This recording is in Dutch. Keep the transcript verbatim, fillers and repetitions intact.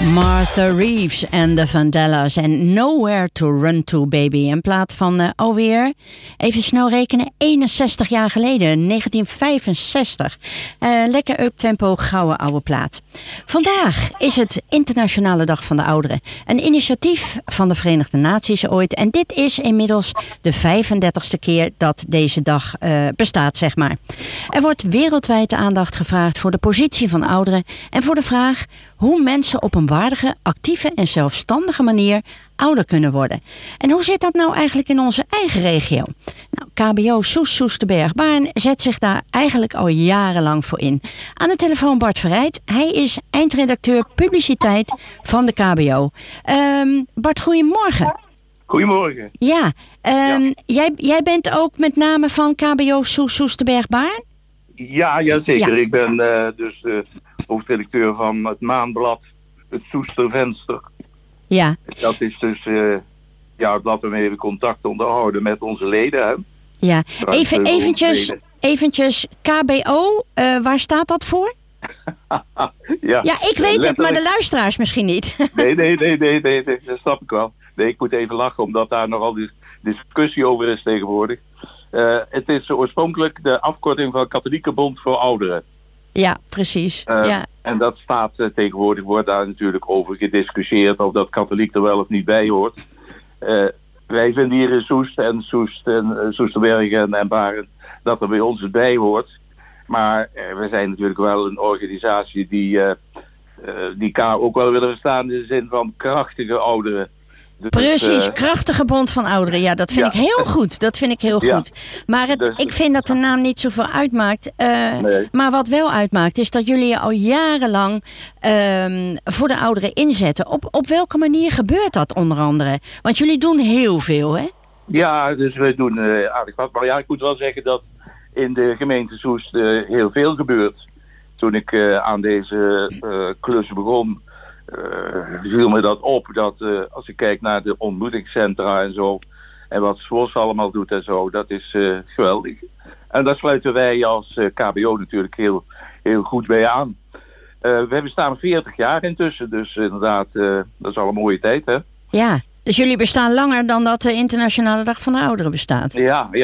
Martha Reeves en de Vandellas en Nowhere to Run to Baby. In plaats van uh, alweer, even snel rekenen, eenenzestig jaar geleden, negentien vijfenzestig. Uh, lekker uptempo, gouden oude plaat. Vandaag is het Internationale Dag van de Ouderen. Een initiatief van de Verenigde Naties ooit. En dit is inmiddels de vijfendertigste keer dat deze dag uh, bestaat, zeg maar. Er wordt wereldwijd de aandacht gevraagd voor de positie van ouderen en voor de vraag hoe mensen op een waardige, actieve en zelfstandige manier ouder kunnen worden. En hoe zit dat nou eigenlijk in onze eigen regio? Nou, K B O Soest Soesterberg-Baarn zet zich daar eigenlijk al jarenlang voor in. Aan de telefoon Bart Verrijd. Hij is eindredacteur publiciteit van de K B O. Um, Bart, goedemorgen. Goedemorgen. Ja, um, ja. Jij, jij bent ook met name van K B O Soest Soesterberg-Baarn? Ja, ja, zeker. Ja. Ik ben uh, dus uh, hoofdredacteur van het maandblad Het Soestervenster. Ja. Dat is dus uh, ja, het blad waarmee we contact onderhouden met onze leden. Hè. Ja, even eventjes, eventjes K B O, uh, waar staat dat voor? ja, ja, ik weet het, maar de luisteraars misschien niet. nee, nee, nee, nee, nee, nee, dat snap ik wel. Nee, ik moet even lachen, omdat daar nogal dis- discussie over is tegenwoordig. Uh, het is oorspronkelijk de afkorting van Katholieke Bond voor Ouderen. Ja, precies. Uh, ja. En dat staat uh, tegenwoordig, wordt daar natuurlijk over gediscussieerd of dat katholiek er wel of niet bij hoort. Uh, wij vinden hier in Soest en Soest en uh, Soesterbergen en, en Baren dat er bij ons het bij hoort. Maar uh, we zijn natuurlijk wel een organisatie die, uh, uh, die K ook wel willen verstaan in de zin van krachtige ouderen. Dus, Precies, uh, krachtige bond van ouderen. Ja, dat vind ja. ik heel goed. Dat vind ik heel ja. goed. Maar het, dus, ik vind dat de naam niet zoveel uitmaakt. Uh, nee. Maar wat wel uitmaakt is dat jullie je al jarenlang uh, voor de ouderen inzetten. Op, op welke manier gebeurt dat onder andere? Want jullie doen heel veel, hè? Ja, dus we doen uh, aardig wat. Maar ja, ik moet wel zeggen dat in de gemeente Soest uh, heel veel gebeurt. Toen ik uh, aan deze uh, klus begon, Uh, viel me dat op dat uh, als ik kijk naar de ontmoetingscentra en zo en wat S W O S allemaal doet en zo, dat is uh, geweldig. En daar sluiten wij als uh, K B O natuurlijk heel, heel goed bij aan. Uh, we bestaan veertig jaar intussen, dus inderdaad, uh, dat is al een mooie tijd, hè? Ja, dus jullie bestaan langer dan dat de Internationale Dag van de Ouderen bestaat. Ja, ja.